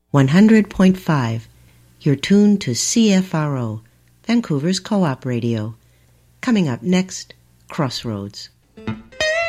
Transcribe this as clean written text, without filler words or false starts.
100.5. You're tuned to CFRO, Vancouver's Co-op Radio. Coming up next, Crossroads.